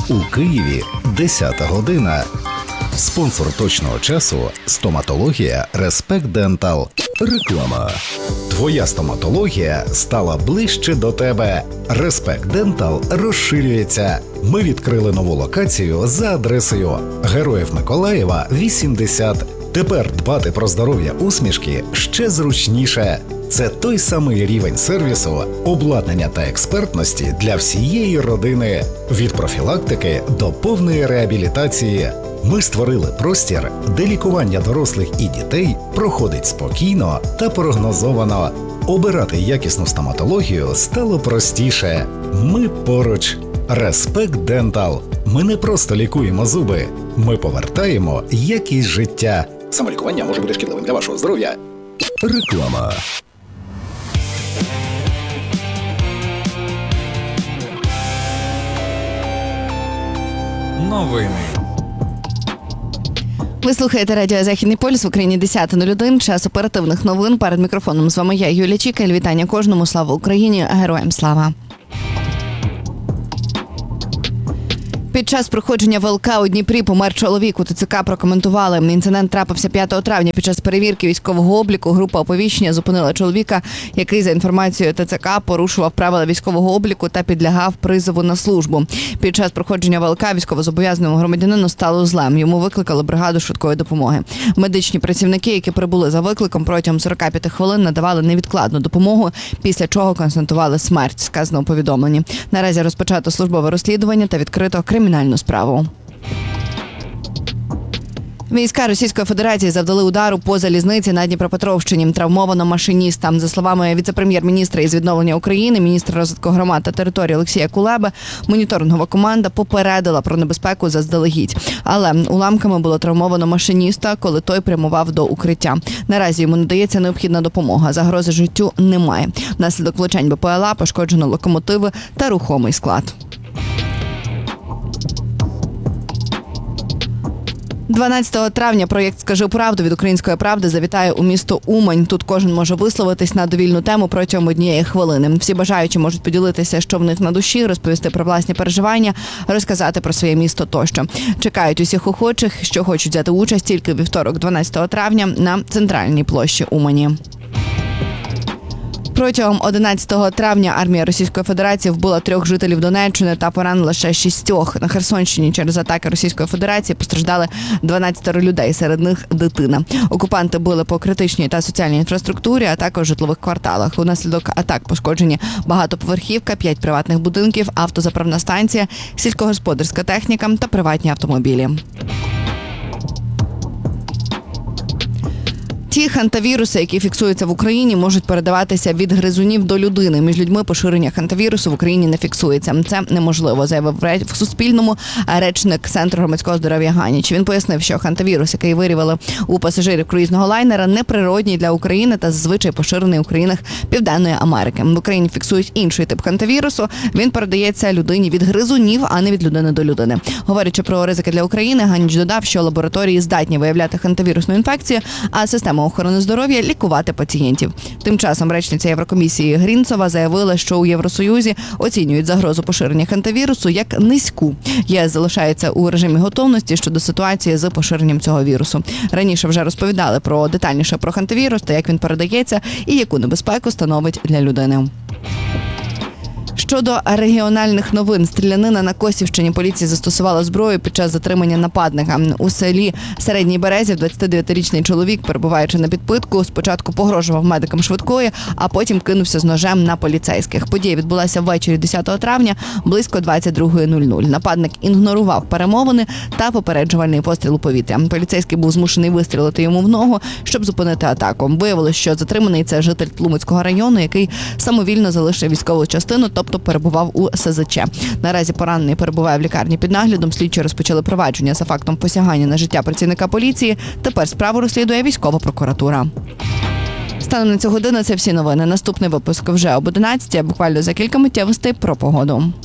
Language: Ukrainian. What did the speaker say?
У Києві 10 година. Спонсор точного часу – стоматологія Respect Dental. Реклама. Твоя стоматологія стала ближче до тебе. Respect Dental розширюється. Ми відкрили нову локацію за адресою Героїв Миколаєва, 80. Тепер дбати про здоров'я усмішки ще зручніше. Це той самий рівень сервісу, обладнання та експертності для всієї родини. Від профілактики до повної реабілітації. Ми створили простір, де лікування дорослих і дітей проходить спокійно та прогнозовано. Обирати якісну стоматологію стало простіше. Ми поруч. Respect Dental. Ми не просто лікуємо зуби. Ми повертаємо якість життя. Самолікування може бути шкідливим для вашого здоров'я. Реклама. Новини. Ви слухаєте радіо «Західний полюс», в Україні 10:01, час оперативних новин. Перед мікрофоном з вами я, Юлія Чікаль. Вітання кожному. Слава Україні! Героям слава! Під час проходження ВЛК у Дніпрі помер чоловік. У ТЦК прокоментували. Інцидент трапився 5 травня. Під час перевірки військового обліку група оповіщення зупинила чоловіка, який, за інформацією ТЦК, порушував правила військового обліку та підлягав призову на службу. Під час проходження ВЛК військовозобов'язаному громадянину стало зле. Йому викликали бригаду швидкої допомоги. Медичні працівники, які прибули за викликом, протягом 45 хвилин надавали невідкладну допомогу, після чого констатували смерть, сказано у повідомленні. Наразі розпочато службове розслідування та відкрито кримінальну справу. Війська Російської Федерації завдали удару по залізниці на Дніпропетровщині. Травмовано машиніста. За словами віце-прем'єр-міністра із відновлення України, міністра розвитку громад та території Олексія Кулеби, моніторингова команда попередила про небезпеку заздалегідь. Але уламками було травмовано машиніста, коли той прямував до укриття. Наразі йому надається необхідна допомога. Загрози життю немає. Внаслідок влучань БПЛА пошкоджено локомотиви та рухомий склад. 12 травня проєкт «Скажи правду» від «Української правди» завітає у місто Умань. Тут кожен може висловитись на довільну тему протягом 1 хвилини. Всі бажаючі можуть поділитися, що в них на душі, розповісти про власні переживання, розказати про своє місто тощо. Чекають усіх охочих, що хочуть взяти участь тільки у вівторок, 12 травня, на центральній площі Умані. Протягом 11 травня армія Російської Федерації вбила 3 жителів Донеччини та поранила ще 6. На Херсонщині через атаки Російської Федерації постраждали 12 людей, серед них дитина. Окупанти били по критичній та соціальній інфраструктурі, а також житлових кварталах. Унаслідок атак пошкоджені багатоповерхівка, 5 приватних будинків, автозаправна станція, сільськогосподарська техніка та приватні автомобілі. Ті хантавіруси, які фіксуються в Україні, можуть передаватися від гризунів до людини. Між людьми поширення хантавірусу в Україні не фіксується. Це неможливо, заявив в Суспільному речник Центру громадського здоров'я Ганіч. Він пояснив, що хантавірус, який виявили у пасажирів круїзного лайнера, неприродній для України та зазвичай поширений у країнах Південної Америки. В Україні фіксують інший тип хантавірусу. Він передається людині від гризунів, а не від людини до людини. Говорячи про ризики для України, Ганіч додав, що лабораторії здатні виявляти хантавірусну інфекцію, а система охорони здоров'я лікувати пацієнтів. Тим часом речниця Єврокомісії Грінцова заявила, що у Євросоюзі оцінюють загрозу поширення хантавірусу як низьку. ЄС залишається у режимі готовності щодо ситуації з поширенням цього вірусу. Раніше вже розповідали детальніше про хантавірус та як він передається і яку небезпеку становить для людини. Щодо регіональних новин, стрілянина на Косівщині. Поліція застосувала зброю під час затримання нападника. У селі Середній Березів 29-річний чоловік, перебуваючи на підпитку, спочатку погрожував медикам швидкої, а потім кинувся з ножем на поліцейських. Подія відбулася ввечері 10 травня близько 22:00. Нападник ігнорував перемовини та попереджувальний постріл у повітря. Поліцейський був змушений вистрілити йому в ногу, щоб зупинити атаку. Виявилось, що затриманий – це житель Тлумацького району, який самовільно залишив військову частину, тобто перебував у СЗЧ. Наразі поранений перебуває в лікарні під наглядом. Слідчі розпочали провадження за фактом посягання на життя працівника поліції. Тепер справу розслідує військова прокуратура. Станом на цю годину це всі новини. Наступний випуск вже об 11, буквально за кілька миттєвостей про погоду.